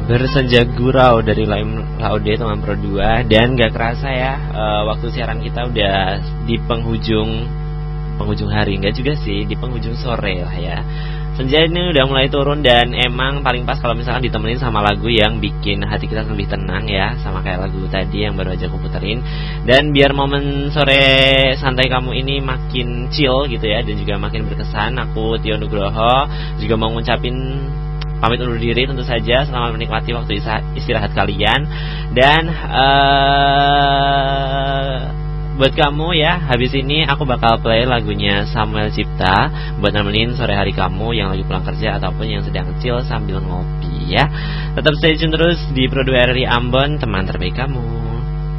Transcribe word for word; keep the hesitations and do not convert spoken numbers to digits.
Bersenja Gurau dari Laim Laude teman Pro dua. Dan gak kerasa ya, uh, waktu siaran kita udah di penghujung penghujung hari, enggak juga sih, di penghujung sore lah ya. Senja ini udah mulai turun dan emang paling pas kalau misalkan ditemenin sama lagu yang bikin hati kita lebih tenang ya, sama kayak lagu tadi yang baru aja aku puterin. Dan biar momen sore santai kamu ini makin chill gitu ya, dan juga makin berkesan, aku Tio Nugroho juga mau ngucapin pamit undur diri tentu saja. Selamat menikmati waktu istirahat kalian. Dan uh, buat kamu ya, habis ini aku bakal play lagunya Samuel Cipta buat nemenin sore hari kamu yang lagi pulang kerja ataupun yang sedang chill sambil ngopi ya. Tetap stay tune terus di Pro dua R R I Ambon, teman terbaik kamu.